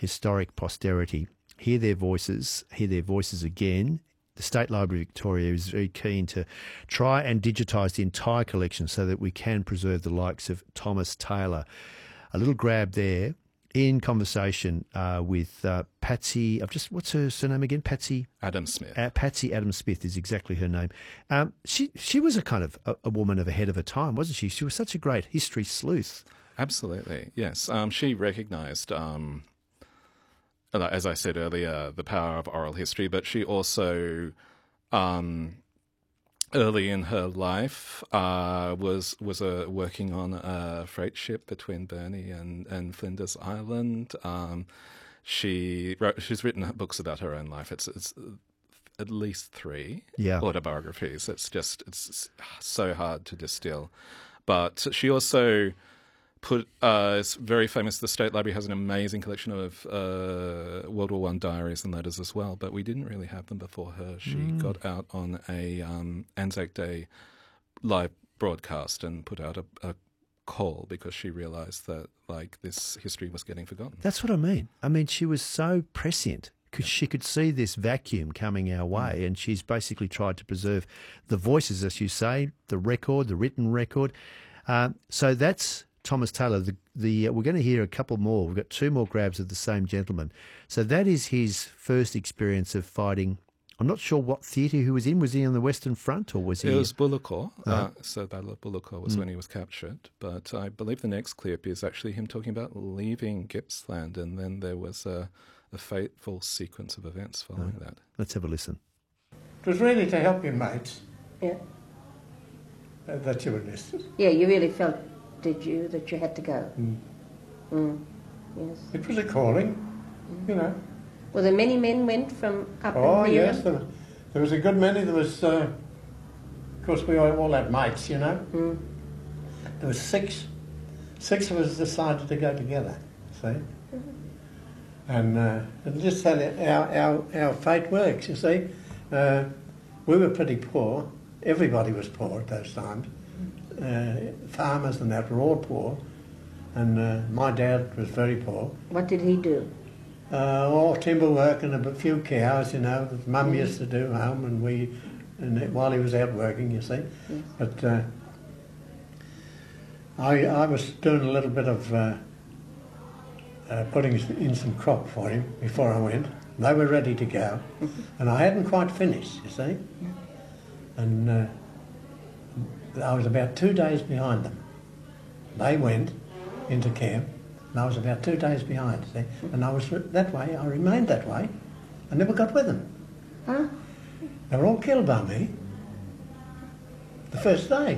historic posterity hear their voices again. The State Library of Victoria is very keen to try and digitise the entire collection so that we can preserve the likes of Thomas Taylor. A little grab there in conversation with Patsy. What's her surname again? Patsy Adam Smith. Patsy Adam Smith is exactly her name. She was a kind of a woman ahead of her time, wasn't she? She was such a great history sleuth. Absolutely, yes. She recognised, as I said earlier, the power of oral history, but she also, early in her life, was working on a freight ship between Burnie and Flinders Island. She's written books about her own life. It's at least 3 autobiographies. It's so hard to distill. But she also it's very famous. The State Library has an amazing collection of World War I diaries and letters as well, but we didn't really have them before her. She got out on a Anzac Day live broadcast and put out a call because she realised that this history was getting forgotten. That's what I mean. I mean, she was so prescient because she could see this vacuum coming our way, and she's basically tried to preserve the voices, as you say, the written record. So that's Thomas Taylor. We're going to hear a couple more. We've got 2 more grabs of the same gentleman. So that is his first experience of fighting. I'm not sure what theatre he was in. Was he on the Western Front or was he? It was Bullecourt. So Battle of Bullecourt was when he was captured. But I believe the next clip is actually him talking about leaving Gippsland, and then there was a fateful sequence of events following that. Let's have a listen. It was really to help your mates. Yeah. That you were enlisted. Yeah, you really felt, did you, that you had to go? Yes. It was a calling, you know. Well, there many men went from up Oh, and yes, there was a good many. There was, of course, we all had mates, you know. There was 6 of us decided to go together, see. And just tell you how fate works, you see. We were pretty poor. Everybody was poor at those times. Farmers and that were all poor. And my dad was very poor. What did he do? All timber work and a few cows, you know, that Mum used to do home, and while he was out working, you see. Yes. But I was doing a little bit of putting in some crop for him before I went. They were ready to go, and I hadn't quite finished, you see. And I was about 2 days behind them. They went into camp, and I was about 2 days behind, see. And I was that way, I remained that way. I never got with them. Huh? They were all killed by me the first day.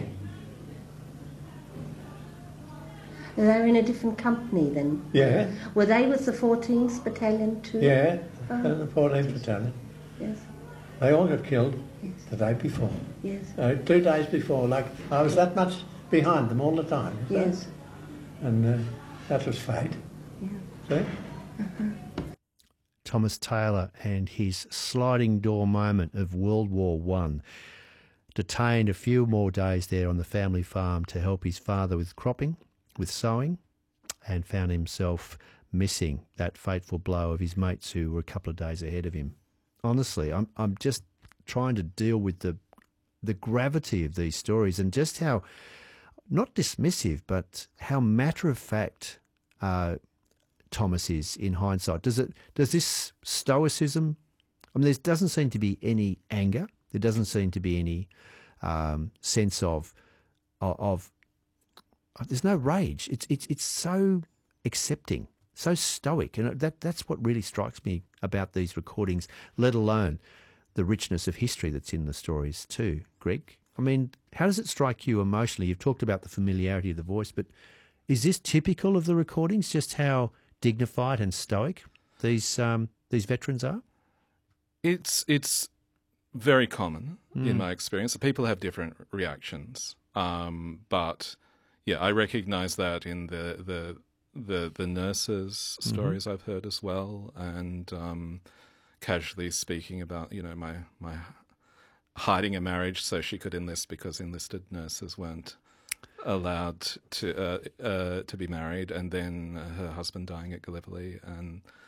They were in a different company then? Yeah. Were they with the 14th Battalion too? Yeah, the 14th Battalion. Yes. They all got killed the day before. Yes. 2 days before, like I was that much behind them all the time. You see? Yes. And that was fate. Yeah. See? Thomas Taylor and his sliding door moment of World War I. Detained a few more days there on the family farm to help his father with cropping, with sowing, and found himself missing that fateful blow of his mates who were a couple of days ahead of him. Honestly, I'm just trying to deal with the gravity of these stories and just how, not dismissive, but how matter-of-fact Thomas is in hindsight. Does this stoicism, I mean, there doesn't seem to be any anger. There doesn't seem to be any sense of there's no rage. It's so accepting, so stoic, and that's what really strikes me about these recordings, let alone the richness of history that's in the stories too. Greg, I mean, how does it strike you emotionally? You've talked about the familiarity of the voice, but is this typical of the recordings, just how dignified and stoic these veterans are? It's very common in my experience. People have different reactions, but yeah, I recognise that in the nurses' stories I've heard as well, and casually speaking about my hiding a marriage so she could enlist because enlisted nurses weren't allowed to be married, and then her husband dying at Gallipoli, and